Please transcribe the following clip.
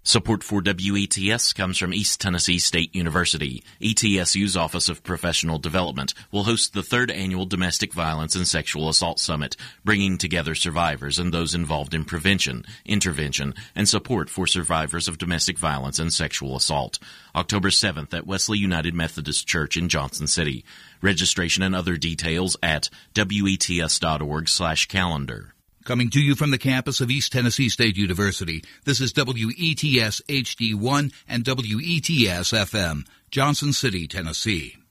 Support for WETS comes from East Tennessee State University. ETSU's Office of Professional Development will host the third annual Domestic Violence and Sexual Assault Summit, bringing together survivors and those involved in prevention, intervention, and support for survivors of domestic violence and sexual assault. October 7th at Wesley United Methodist Church in Johnson City. Registration and other details at wets.org/calendar. Coming to you from the campus of East Tennessee State University, this is WETS HD1 and WETS FM, Johnson City, Tennessee.